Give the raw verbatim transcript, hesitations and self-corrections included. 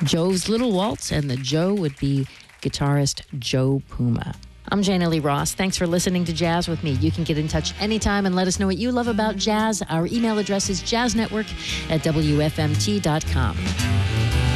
Joe's Little Waltz, and the Joe would be guitarist Joe Puma. I'm Jana Lee Ross. Thanks for listening to Jazz with me. You can get in touch anytime and let us know what you love about jazz. Our email address is jazznetwork at W F M T dot com.